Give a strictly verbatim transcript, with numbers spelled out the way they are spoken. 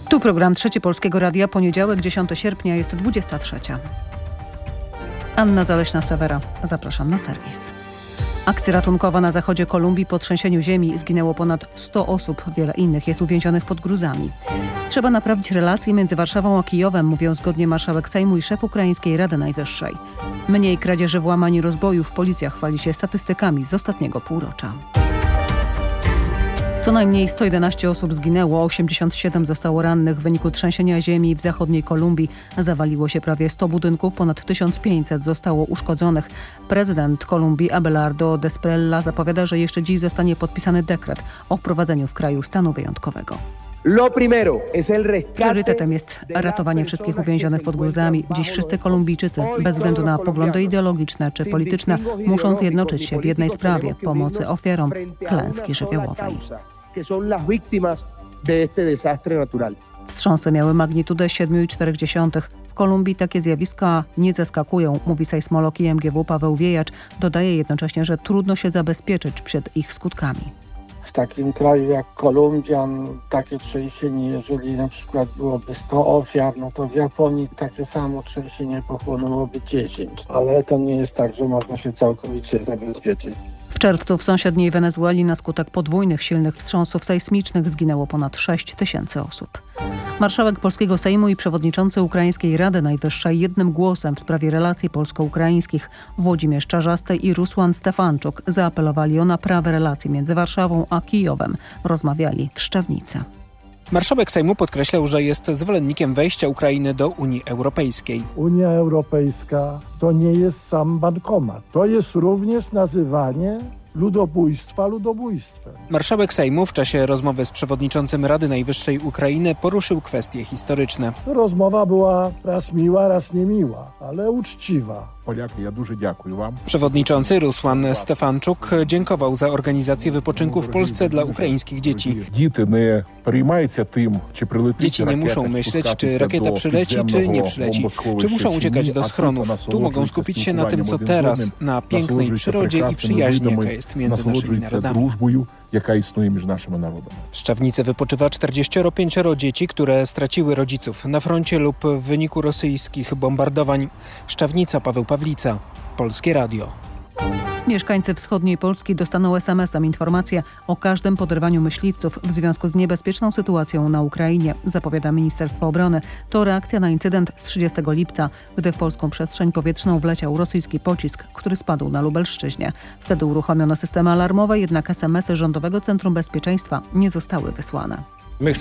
Tu program Trzeci Polskiego Radia, poniedziałek, dziesiątego sierpnia, jest dwudziesta trzecia. Anna Zaleśna-Sewera, zapraszam na serwis. Akcja ratunkowa na zachodzie Kolumbii po trzęsieniu ziemi. Zginęło ponad sto osób, wiele innych jest uwięzionych pod gruzami. Trzeba naprawić relacje między Warszawą a Kijowem, mówią zgodnie marszałek Sejmu i szef Ukraińskiej Rady Najwyższej. Mniej kradzieży, włamań i rozbojów. Policja chwali się statystykami z ostatniego półrocza. Co najmniej sto jedenaście osób zginęło, osiemdziesiąt siedem zostało rannych w wyniku trzęsienia ziemi w zachodniej Kolumbii. Zawaliło się prawie sto budynków, ponad tysiąc pięćset zostało uszkodzonych. Prezydent Kolumbii Abelardo Desprella zapowiada, że jeszcze dziś zostanie podpisany dekret o wprowadzeniu w kraju stanu wyjątkowego. Priorytetem jest ratowanie wszystkich uwięzionych pod gruzami. Dziś wszyscy Kolumbijczycy, bez względu na poglądy ideologiczne czy polityczne, muszą zjednoczyć się w jednej sprawie – pomocy ofiarom klęski żywiołowej. Wstrząsy miały magnitudę siedem i cztery dziesiątych. W Kolumbii takie zjawiska nie zaskakują, mówi sejsmolog I M G W Paweł Wiejacz. Dodaje jednocześnie, że trudno się zabezpieczyć przed ich skutkami. W takim kraju jak Kolumbia takie trzęsienie, jeżeli na przykład byłoby sto ofiar, no to w Japonii takie samo trzęsienie pochłonęłoby dziesięć. Ale to nie jest tak, że można się całkowicie zabezpieczyć. W czerwcu w sąsiedniej Wenezueli na skutek podwójnych silnych wstrząsów sejsmicznych zginęło ponad sześć tysięcy osób. Marszałek polskiego Sejmu i przewodniczący Ukraińskiej Rady Najwyższej jednym głosem w sprawie relacji polsko-ukraińskich Włodzimierz Czarzasty i Rusłan Stefanczuk zaapelowali o naprawę relacji między Warszawą a Kijowem. Rozmawiali w Szczawnicy. Marszałek Sejmu podkreślał, że jest zwolennikiem wejścia Ukrainy do Unii Europejskiej. Unia Europejska to nie jest sam bankomat. To jest również nazywanie ludobójstwa ludobójstwem. Marszałek Sejmu w czasie rozmowy z przewodniczącym Rady Najwyższej Ukrainy poruszył kwestie historyczne. Rozmowa była raz miła, raz niemiła, ale uczciwa. Przewodniczący Rusłan Stefanczuk dziękował za organizację wypoczynku w Polsce dla ukraińskich dzieci. Dzieci nie muszą myśleć, czy rakieta przyleci, czy nie przyleci, czy muszą uciekać do schronów. Tu mogą skupić się na tym, co teraz, na pięknej przyrodzie i przyjaźni, jaka jest między naszymi narodami. W Szczawnicy wypoczywa czterdzieści pięć dzieci, które straciły rodziców na froncie lub w wyniku rosyjskich bombardowań. Szczawnica, Paweł Pawlica, Polskie Radio. Mieszkańcy wschodniej Polski dostaną es em esem informację o każdym poderwaniu myśliwców w związku z niebezpieczną sytuacją na Ukrainie, zapowiada Ministerstwo Obrony. To reakcja na incydent z trzydziestego lipca, gdy w polską przestrzeń powietrzną wleciał rosyjski pocisk, który spadł na Lubelszczyźnie. Wtedy uruchomiono systemy alarmowe, jednak es em esy Rządowego Centrum Bezpieczeństwa nie zostały wysłane.